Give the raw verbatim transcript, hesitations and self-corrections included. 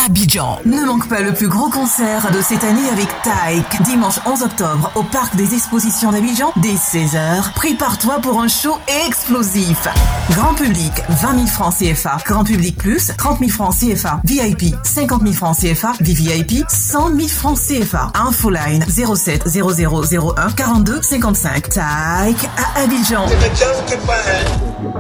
Abidjan. Ne manque pas le plus gros concert de cette année avec Taïk. Dimanche onze octobre au Parc des Expositions d'Abidjan dès seize heures. Prépare-toi pour un show explosif. Grand public, vingt mille francs C F A. Grand public plus, trente mille francs C F A. V I P, cinquante mille francs C F A. V V I P, cent mille francs C F A. Infoline zéro sept zéro zéro zéro un quarante-deux cinquante-cinq. Taïk à Abidjan.